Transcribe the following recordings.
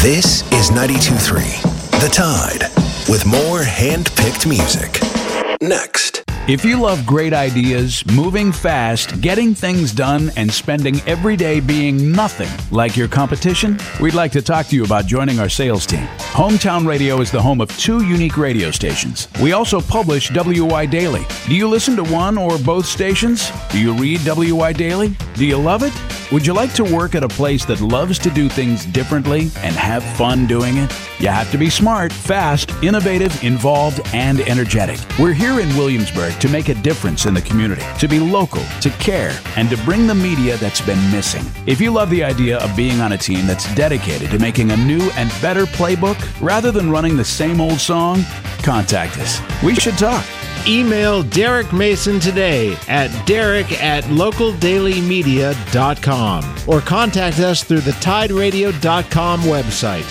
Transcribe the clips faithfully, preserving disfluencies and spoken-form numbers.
This is ninety-two point three, The Tide, with more hand-picked music. Next. If you love great ideas, moving fast, getting things done, and spending every day being nothing like your competition, we'd like to talk to you about joining our sales team. Hometown Radio is the home of two unique radio stations. We also publish W Y Daily. Do you listen to one or both stations? Do you read W Y Daily? Do you love it? Would you like to work at a place that loves to do things differently and have fun doing it? You have to be smart, fast, innovative, involved, and energetic. We're here in Williamsburg to make a difference in the community, to be local, to care, and to bring the media that's been missing. If you love the idea of being on a team that's dedicated to making a new and better playbook rather than running the same old song, contact us. We should talk. Email Derek Mason today at derek at local daily media dot com or contact us through the tide radio dot com website.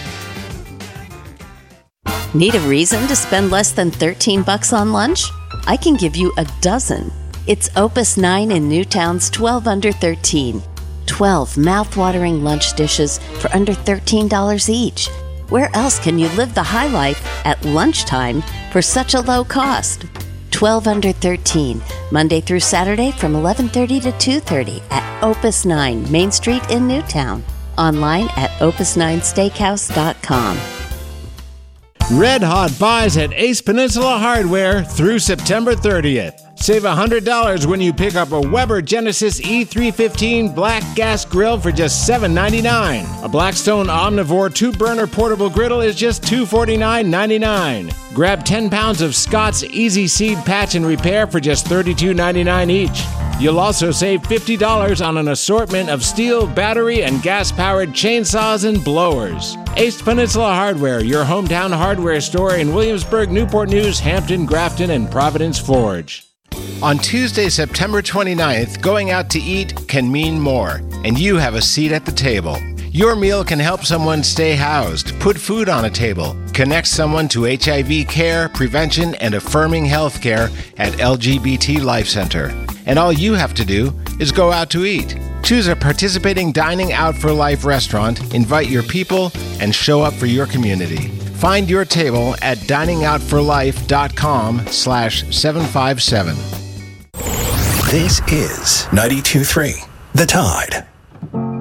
Need a reason to spend less than thirteen bucks on lunch? I can give you a dozen. It's Opus nine in Newtown's twelve under thirteen. twelve mouth-watering lunch dishes for under thirteen dollars each. Where else can you live the high life at lunchtime for such a low cost? twelve under thirteen, Monday through Saturday from eleven thirty to two thirty at Opus nine, Main Street in Newtown. Online at opus nine steakhouse dot com. Red Hot buys at Ace Peninsula Hardware through September thirtieth. Save one hundred dollars when you pick up a Weber Genesis E three fifteen black gas grill for just seven ninety-nine. A Blackstone Omnivore two-burner portable griddle is just two forty-nine ninety-nine. Grab ten pounds of Scott's Easy Seed Patch and Repair for just thirty-two ninety-nine each. You'll also save fifty dollars on an assortment of steel, battery, and gas-powered chainsaws and blowers. Ace Peninsula Hardware, your hometown hardware store in Williamsburg, Newport News, Hampton, Grafton, and Providence Forge. On Tuesday, September twenty-ninth, going out to eat can mean more, and you have a seat at the table. Your meal can help someone stay housed, put food on a table, connect someone to H I V care, prevention, and affirming health care at L G B T Life Center. And all you have to do is go out to eat. Choose a participating Dining Out for Life restaurant, invite your people, and show up for your community. Find your table at dining out for life dot com slash seven five seven. This is ninety-two point three, The Tide.